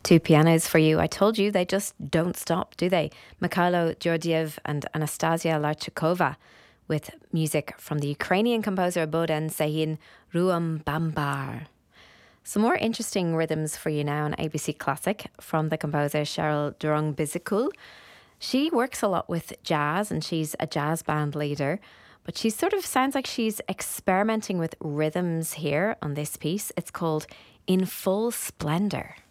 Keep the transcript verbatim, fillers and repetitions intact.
Two pianos for you. I told you they just don't stop, do they? Mikhailo Georgiev and Anastasia Larchukova with music from the Ukrainian composer Bohdan Sahin Ruam Bambar. Some more interesting rhythms for you now on A B C Classic from the composer Cheryl Durung-Bizikul. She works a lot with jazz and she's a jazz band leader, but she sort of sounds like she's experimenting with rhythms here on this piece. It's called In Full Splendor.